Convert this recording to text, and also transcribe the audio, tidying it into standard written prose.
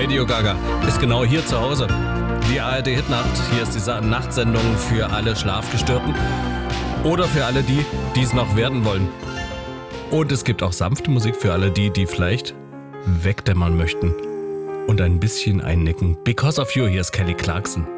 Radio Gaga ist genau hier zu Hause. Die ARD Hitnacht, hier ist diese Nachtsendung für alle Schlafgestörten oder für alle die, die es noch werden wollen. Und es gibt auch sanfte Musik für alle die, die vielleicht wegdämmern möchten und ein bisschen einnicken. Because of You, hier ist Kelly Clarkson.